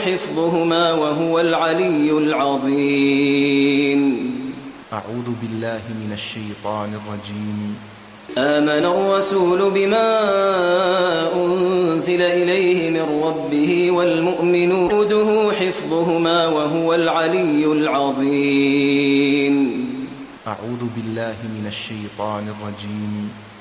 حفظهما وهو العلي العظيم. أعوذ بالله من الشيطان الرجيم. آمن الرسول بما أنزل إليه من ربه والمؤمنون جنوده حفظهما وهو العلي العظيم. أعوذ بالله من الشيطان الرجيم.